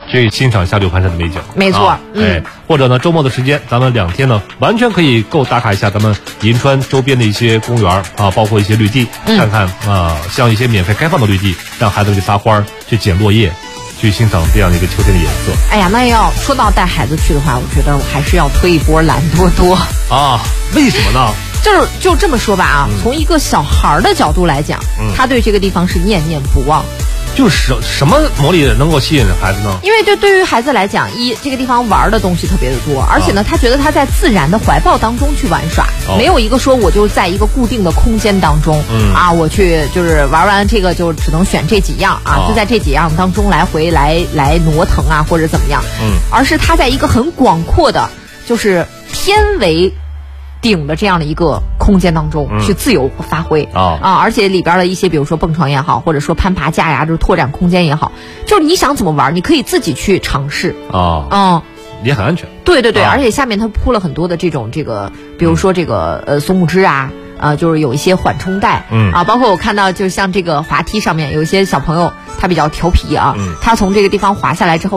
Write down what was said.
去欣赏下六盘山的美景。 没错， 或者呢，周末的时间，咱们2天呢，完全可以够打卡一下咱们银川周边的一些公园啊，包括一些绿地，看看像一些免费开放的绿地，让孩子去撒花、去捡落叶。去欣赏这样的一个秋天的颜色。 哎呀，那要说到带孩子去的话，我觉得我还是要推一波蓝多多啊。为什么呢？ 就这么说吧啊，从一个小孩的角度来讲，他对这个地方是念念不忘。 就是什么魔力能够吸引孩子呢？ 因为对于孩子来讲，这个地方玩的东西特别的多，而且呢，他觉得他在自然的怀抱当中去玩耍，没有一个说我就在一个固定的空间当中，我去就是玩完这个就只能选这几样啊，就在这几样当中来回来挪腾啊或者怎么样，而是他在一个很广阔的，就是天为顶的这样的一个空间当中去自由发挥而且里边的一些比如说蹦床也好，或者说攀爬架呀，就是拓展空间也好，就是你想怎么玩你可以自己去尝试也很安全。 对，而且下面它铺了很多的这个比如说这个松木枝啊，就是有一些缓冲带包括我看到就像这个滑梯上面有一些小朋友他比较调皮他从这个地方滑下来之后